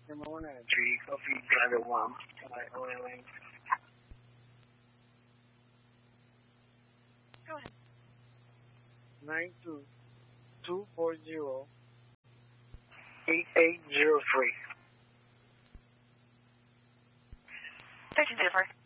Number 103, Coffee Driver 1, by OLA. Go ahead. 92240 1304.